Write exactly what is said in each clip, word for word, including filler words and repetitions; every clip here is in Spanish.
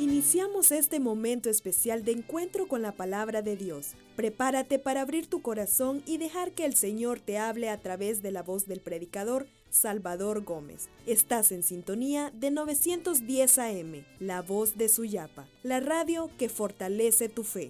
Iniciamos este momento especial de encuentro con la palabra de Dios. Prepárate para abrir tu corazón y dejar que el Señor te hable a través de la voz del predicador Salvador Gómez. Estás en sintonía de novecientos diez A M, la voz de Suyapa, la radio que fortalece tu fe.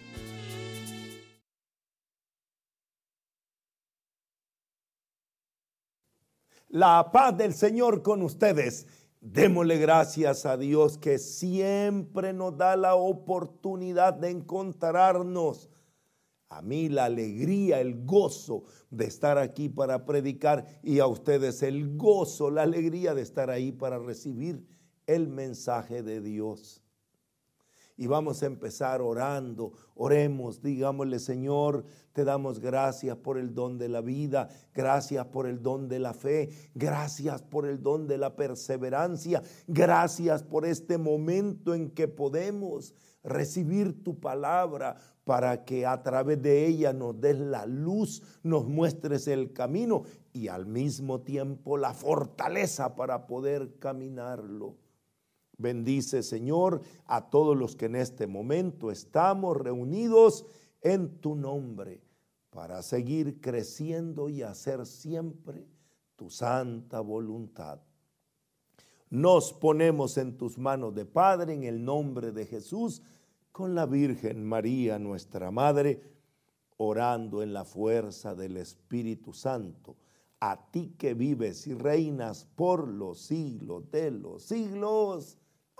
La paz del Señor con ustedes. Démosle gracias a Dios que siempre nos da la oportunidad de encontrarnos. A mí la alegría, el gozo de estar aquí para predicar y a ustedes el gozo, la alegría de estar ahí para recibir el mensaje de Dios. Y vamos a empezar orando, oremos, digámosle: Señor, te damos gracias por el don de la vida, gracias por el don de la fe, gracias por el don de la perseverancia, gracias por este momento en que podemos recibir tu palabra para que a través de ella nos des la luz, nos muestres el camino y al mismo tiempo la fortaleza para poder caminarlo. Bendice, Señor, a todos los que en este momento estamos reunidos en tu nombre para seguir creciendo y hacer siempre tu santa voluntad. Nos ponemos en tus manos de Padre en el nombre de Jesús, con la Virgen María, nuestra Madre, orando en la fuerza del Espíritu Santo. A ti que vives y reinas por los siglos de los siglos.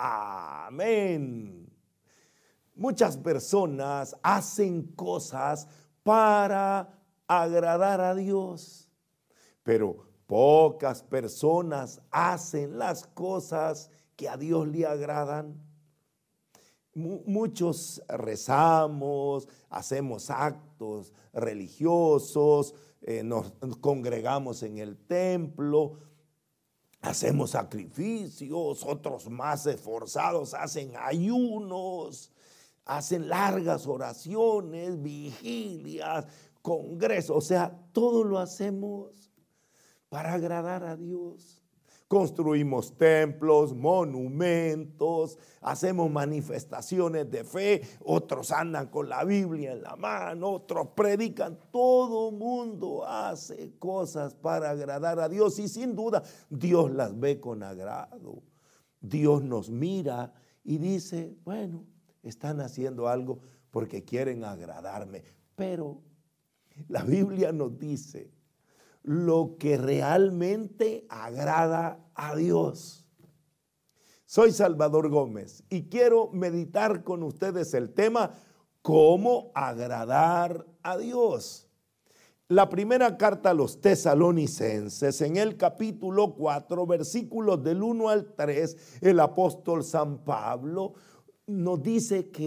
Amén. Muchas personas hacen cosas para agradar a Dios, pero pocas personas hacen las cosas que a Dios le agradan. Muchos rezamos, hacemos actos religiosos, eh, nos congregamos en el templo, hacemos sacrificios, otros más esforzados hacen ayunos, hacen largas oraciones, vigilias, congresos, o sea, todo lo hacemos para agradar a Dios. Construimos templos, monumentos, hacemos manifestaciones de fe, otros andan con la Biblia en la mano, otros predican. Todo mundo hace cosas para agradar a Dios y sin duda Dios las ve con agrado. Dios nos mira y dice: bueno, están haciendo algo porque quieren agradarme. Pero la Biblia nos dice lo que realmente agrada a Dios. Soy Salvador Gómez y quiero meditar con ustedes el tema ¿cómo agradar a Dios? La primera carta a los Tesalonicenses, en el capítulo cuatro, versículos del uno al tres, el apóstol San Pablo nos dice que